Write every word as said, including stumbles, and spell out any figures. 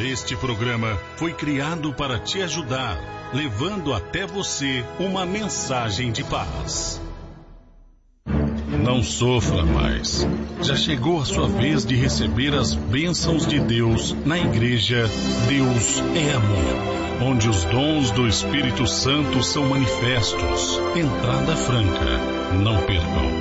Este programa foi criado para te ajudar, levando até você uma mensagem de paz. Não sofra mais. Já chegou a sua vez de receber as bênçãos de Deus na igreja Deus é Amor, onde os dons do Espírito Santo são manifestos. Entrada franca. Não percam.